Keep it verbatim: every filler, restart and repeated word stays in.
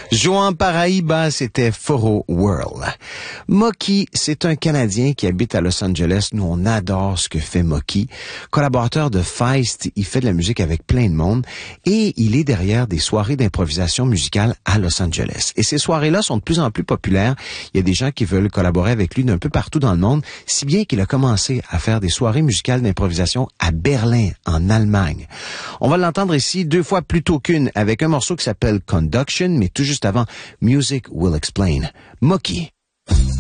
Joan Paraíba, c'était Foro World. Moki, c'est un Canadien qui habite à Los Angeles. Nous, on adore ce que fait Moki. Collaborateur de Feist, il fait de la musique avec plein de monde et il est derrière des soirées d'improvisation musicale à Los Angeles. Et ces soirées-là sont de plus en plus populaires. Il y a des gens qui veulent collaborer avec lui d'un peu partout dans le monde, si bien qu'il a commencé à faire des soirées musicales d'improvisation à Berlin, en Allemagne. On va l'entendre ici deux fois plus tôt qu'une avec un morceau qui s'appelle Conduction, mais tout juste avant, Music Will Explain. Moki.